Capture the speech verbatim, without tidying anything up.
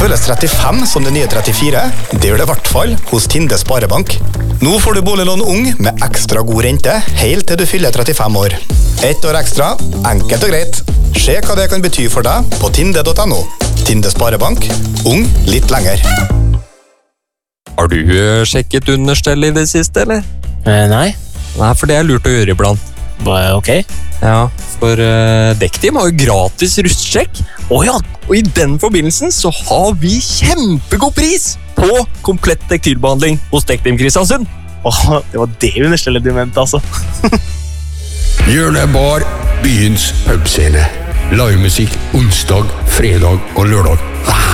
føles trettifem som det nye trettifire. Det gjør det i hvert fall hos Tinde Sparebank. Nå får du boliglån ung med ekstra god rente, helt til du fyller trettifem år. Ett år ekstra, enkelt og greit. Se hva det kan bety for deg på tinde punktum no. Tinde Sparebank, ung litt lenger. Har du uh, sjekket understell i det siste, eller? Eh, nei. Nei, for det er lurt å gjøre iblant. Ok. Ja, for uh, Dektim har jo gratis rustsjekk. Åja, og i den forbindelsen så har vi kjempegod pris på komplett tektilbehandling hos Dektim Kristiansund. Åh, det var det understellet du mente, altså. Hjørnet bar, byens pubscene. Livemusikk onsdag, fredag og lørdag.